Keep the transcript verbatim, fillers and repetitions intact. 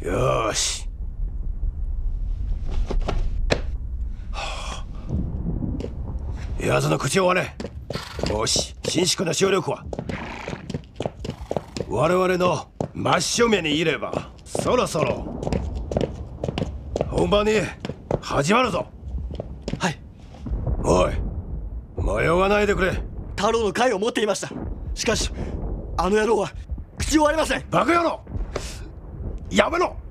よーし。奴の口を割れ。よし、伸縮の省力は我々の真正面にいれば、そろそろ本番に始まるぞ。 はい。 おい、迷わないでくれ。 太郎の貝を持っていました。しかしあの野郎は口を割れません。 バカ野郎、やめろ。